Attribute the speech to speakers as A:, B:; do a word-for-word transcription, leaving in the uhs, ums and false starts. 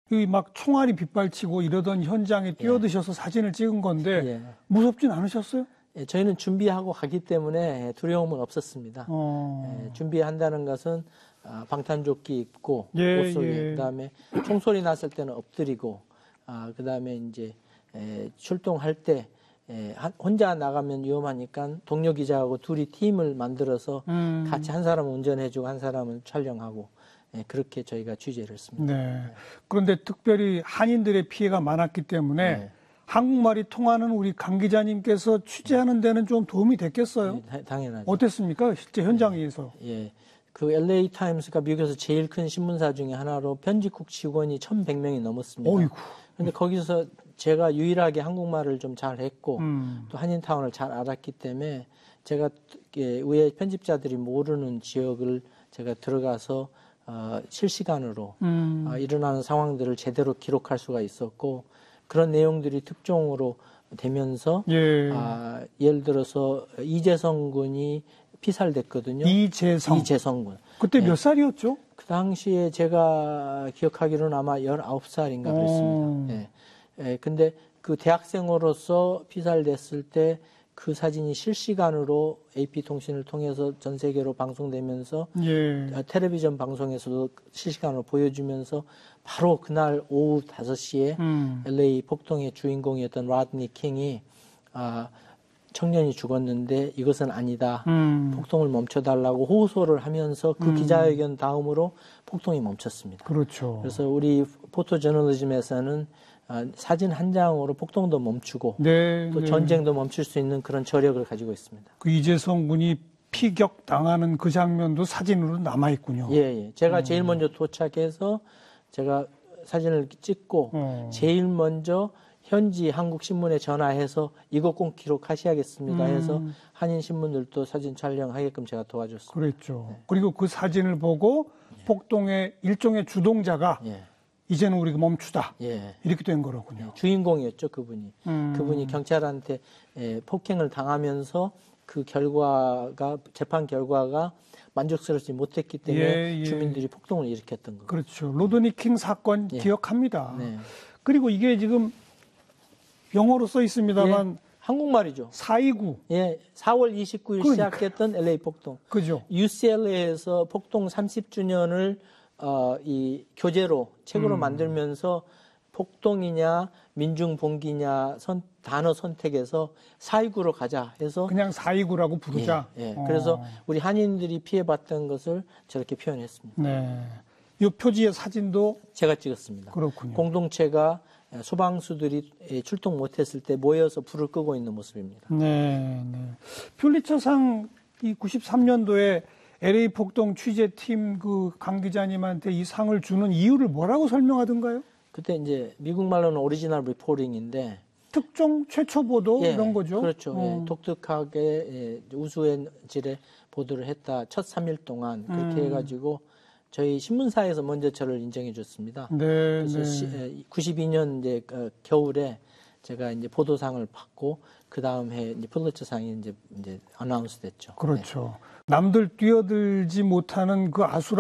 A: 이 막 총알이 빗발치고 이러던 현장에 뛰어드셔서 예. 사진을 찍은 건데 예. 무섭진 않으셨어요?
B: 예, 저희는 준비하고 가기 때문에 두려움은 없었습니다. 어... 예, 준비한다는 것은 방탄조끼 입고
A: 예,
B: 옷 속에
A: 예.
B: 그다음에 총소리 났을 때는 엎드리고 아, 그다음에 이제 에, 출동할 때 에, 한, 혼자 나가면 위험하니까 동료 기자하고 둘이 팀을 만들어서 음. 같이 한 사람은 운전해주고 한 사람은 촬영하고 예, 그렇게 저희가 취재를 했습니다.
A: 네. 그런데 특별히 한인들의 피해가 많았기 때문에 네. 한국말이 통하는 우리 강 기자님께서 취재하는 데는 좀 도움이 됐겠어요?
B: 네, 당연하죠.
A: 어땠습니까? 실제 현장에서.
B: 예. 그 엘에이 타임스가 미국에서 제일 큰 신문사 중에 하나로 편집국 직원이 천백 명이 넘었습니다.
A: 어이구.
B: 근데 거기서 제가 유일하게 한국말을 좀 잘했고 음. 또 한인타운을 잘 알았기 때문에 제가 의회 편집자들이 모르는 지역을 제가 들어가서 어, 실시간으로 음. 어, 일어나는 상황들을 제대로 기록할 수가 있었고 그런 내용들이 특종으로 되면서 예. 아, 예를 들어서 이재성 군이 피살됐거든요.
A: 이재성.
B: 이재성 군.
A: 그때 몇 네. 살이었죠?
B: 그 당시에 제가 기억하기로는 아마 열아홉 살인가 그랬습니다. 예. 예. 근데 그 대학생으로서 피살됐을 때 그 사진이 실시간으로 에이피통신을 통해서 전 세계로 방송되면서 예. 텔레비전 방송에서도 실시간으로 보여주면서 바로 그날 오후 다섯 시에 음. 엘에이 폭동의 주인공이었던 라드니 킹이 아, 청년이 죽었는데 이것은 아니다. 음. 폭동을 멈춰달라고 호소를 하면서 그 음. 기자회견 다음으로 폭동이 멈췄습니다.
A: 그렇죠.
B: 그래서 우리 포토저널리즘에서는 아, 사진 한 장으로 폭동도 멈추고 네, 또 네. 전쟁도 멈출 수 있는 그런 저력을 가지고 있습니다.
A: 그 이재성 군이 피격 당하는 그 장면도 사진으로 남아 있군요.
B: 예, 예. 제가 음. 제일 먼저 도착해서 제가 사진을 찍고 어. 제일 먼저 현지 한국 신문에 전화해서 이거 꼭 기록하셔야겠습니다 음. 해서 한인 신문들도 사진 촬영하게끔 제가 도와줬습니다.
A: 그랬죠. 네. 그리고 그 사진을 보고 예. 폭동의 일종의 주동자가 예. 이제는 우리가 멈추다. 예. 이렇게 된 거로군요.
B: 예. 주인공이었죠, 그분이. 음. 그분이 경찰한테 예, 폭행을 당하면서 그 결과가 재판 결과가 만족스럽지 못했기 때문에 예, 예. 주민들이 폭동을 일으켰던 거죠.
A: 그렇죠. 로드니 킹 사건 예. 기억합니다.
B: 네.
A: 그리고 이게 지금 영어로 써 있습니다만
B: 예. 한국말이죠.
A: 사이구.
B: 예, 사월 이십구일 그러니까. 시작했던 엘에이 폭동.
A: 그죠.
B: 유씨엘에이에서 폭동 삼십 주년을 어, 이 교재로 책으로 음. 만들면서 폭동이냐 민중봉기냐 선, 단어 선택해서 사이구로 가자 해서
A: 그냥 사이구라고 부르자.
B: 예, 예. 어. 그래서 우리 한인들이 피해봤던 것을 저렇게 표현했습니다.
A: 네. 이 표지의 사진도
B: 제가 찍었습니다.
A: 그렇군요.
B: 공동체가 소방수들이 출동 못했을 때 모여서 불을 끄고 있는 모습입니다.
A: 네, 네. 퓰리처상 이 구십삼 년도에 엘에이 폭동 취재팀 그 강 기자님한테 이 상을 주는 이유를 뭐라고 설명하던가요?
B: 그때 이제 미국 말로는 오리지널 리포팅인데
A: 특종 최초 보도
B: 예,
A: 이런 거죠.
B: 그렇죠.
A: 어.
B: 예, 독특하게 예, 우수의 질의 보도를 했다. 첫 삼 일 동안 그렇게 음. 해가지고 저희 신문사에서 먼저 저를 인정해 줬습니다.
A: 네,
B: 그래서
A: 네.
B: 시, 예, 구십이 년 이제 어, 겨울에 제가 이제 보도상을 받고 그 다음 해 이제 퓰리처상이 이제 이제 어나운스 됐죠.
A: 그렇죠. 네. 남들 뛰어들지 못하는 그 아수라